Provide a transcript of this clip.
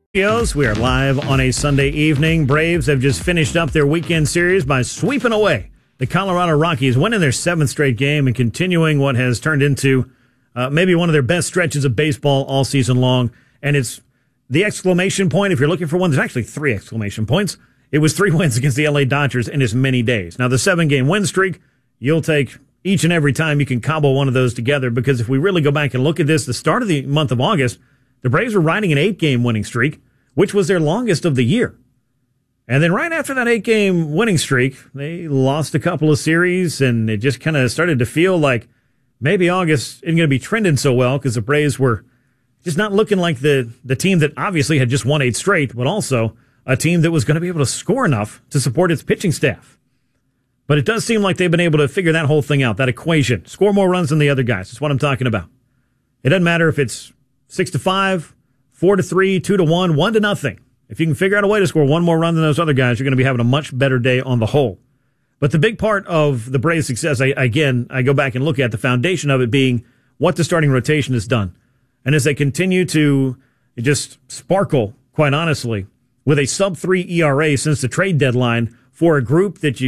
We are live on a Sunday evening. Braves have just finished up their weekend series by sweeping away the Colorado Rockies, winning their seventh straight game and continuing what has turned into maybe one of their best stretches of baseball all season long. And it's the exclamation point. If you're looking for one, there's actually 3 exclamation points. It was 3 wins against the LA Dodgers in as many days. Now, the 7-game win streak, you'll take each and every time you can cobble one of those together, because if we really go back and look at this, the start of the month of August, the Braves were riding an 8-game winning streak, which was their longest of the year. And then right after that 8-game winning streak, they lost a couple of series, and it just kind of started to feel like maybe August isn't going to be trending so well, because the Braves were just not looking like the team that obviously had just won 8 straight, but also a team that was going to be able to score enough to support its pitching staff. But it does seem like they've been able to figure that whole thing out, that equation. Score more runs than the other guys. That's what I'm talking about. It doesn't matter if it's 6-5, 4-3, 2-1, 1-0. If you can figure out a way to score one more run than those other guys, you're going to be having a much better day on the whole. But the big part of the Braves' success, I go back and look at the foundation of it being what the starting rotation has done. And as they continue to just sparkle, quite honestly, with a sub-3 ERA since the trade deadline for a group that you